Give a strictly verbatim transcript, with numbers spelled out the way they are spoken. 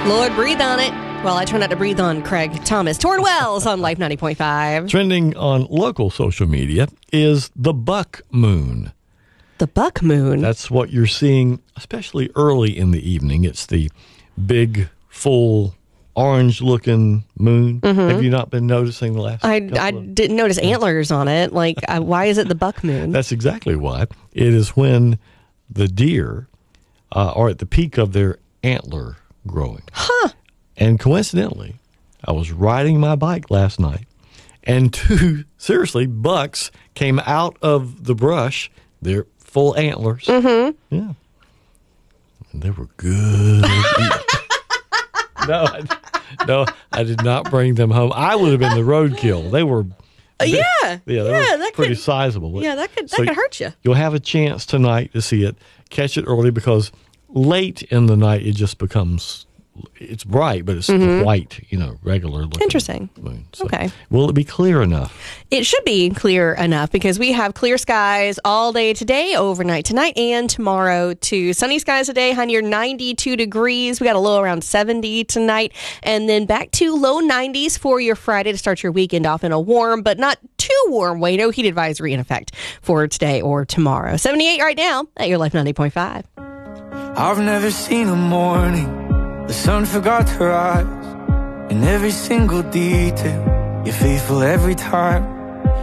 Lord, breathe on it. Well, I try not to breathe on Craig Thomas. Torn Wells on Life ninety point five. Trending on local social media is the buck moon. The buck moon? That's what you're seeing, especially early in the evening. It's the big, full, orange-looking moon. Mm-hmm. Have you not been noticing the last I, couple I of... didn't notice antlers on it. Like, I, why is it the buck moon? That's exactly why. It is when the deer uh, are at the peak of their antler growing. Huh. And coincidentally, I was riding my bike last night, and two, seriously, bucks came out of the brush. They're full antlers. Mm-hmm. Yeah. And they were good. no, I, no, I did not bring them home. I would have been the roadkill. They were... Uh, yeah. Yeah, they yeah, were that pretty could, sizable. Yeah, that could, that so could hurt you. You'll have a chance tonight to see it. Catch it early because late in the night, it just becomes... It's bright, but it's mm-hmm. white, you know, regular looking. Interesting. Moon. So, okay. Will it be clear enough? It should be clear enough because we have clear skies all day today, overnight tonight, and tomorrow too. Sunny skies today, high near ninety-two degrees. We got a low around seventy tonight, and then back to low nineties for your Friday to start your weekend off in a warm, but not too warm way. No heat advisory in effect for today or tomorrow. seventy-eight right now at your Life ninety point five. I've never seen a morning the sun forgot to rise. In every single detail, you're faithful every time.